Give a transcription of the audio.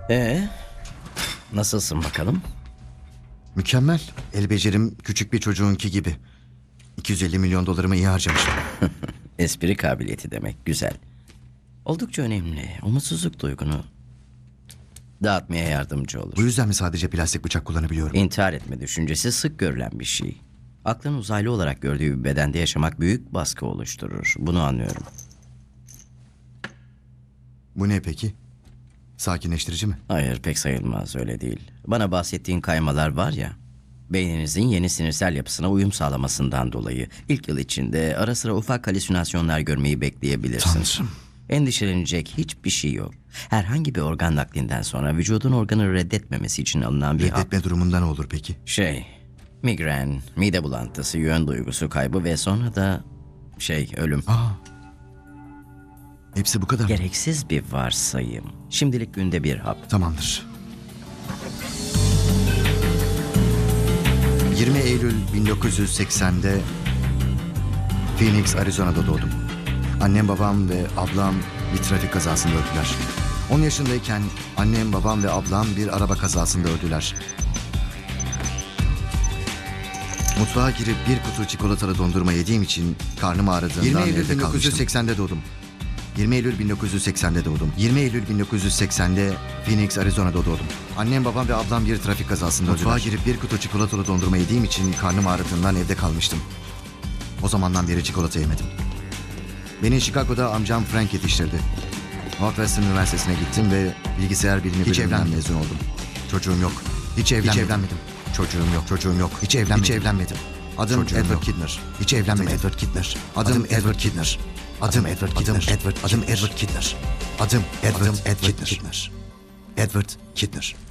Ee, nasılsın bakalım? Mükemmel. El becerim küçük bir çocuğunki gibi. 250 milyon dolarımı iyi harcamışım. Espri kabiliyeti demek, güzel. Oldukça önemli. Umutsuzluk duygunu dağıtmaya yardımcı olur. Bu yüzden mi sadece plastik bıçak kullanabiliyorum? İntihar etme düşüncesi sık görülen bir şey. Aklın uzaylı olarak gördüğü bir bedende yaşamak büyük baskı oluşturur. Bunu anlıyorum. Bu ne peki? Sakinleştirici mi? Hayır, pek sayılmaz, öyle değil. Bana bahsettiğin kaymalar var ya, beyninizin yeni sinirsel yapısına uyum sağlamasından dolayı ilk yıl içinde ara sıra ufak halüsinasyonlar görmeyi bekleyebilirsin. Tanrım. Endişelenecek hiçbir şey yok. Herhangi bir organ naklinden sonra vücudun organı reddetmemesi için alınan bir hap. Reddetme durumunda ne olur peki? Migren, mide bulantısı, yön duygusu kaybı ve sonra da ölüm. Hepsi bu kadar mı? Gereksiz bir varsayım. Şimdilik günde bir hap. Tamamdır. 20 Eylül 1980'de Phoenix, Arizona'da doğdum. Annem, babam ve ablam bir trafik kazasında öldüler. 10 yaşındayken annem, babam ve ablam bir araba kazasında öldüler. Mutfağa girip bir kutu çikolatalı dondurma yediğim için karnım ağrıdığından 20 Eylül evde kalmıştım. 1980'de doğdum. 20 Eylül 1980'de doğdum. 20 Eylül 1980'de Phoenix, Arizona'da doğdum. Annem, babam ve ablam bir trafik kazasında öldüler. Mutfağa girip bir kutu çikolatalı dondurma yediğim için karnım ağrıdığından evde kalmıştım. O zamandan beri çikolata yemedim. Beni Chicago'da amcam Frank yetiştirdi. Northwestern Üniversitesi'ne gittim ve bilgisayar bilimi bölümünden mezun oldum. Çocuğum yok. Hiç evlenmedim. Çocuğum yok. Hiç evlenmedim. Adım Edward Kidner. Hiç evlenmedim. Edward Kidner. Adım Edward Kidner. Adım Edward Kidner. Edward Kidner.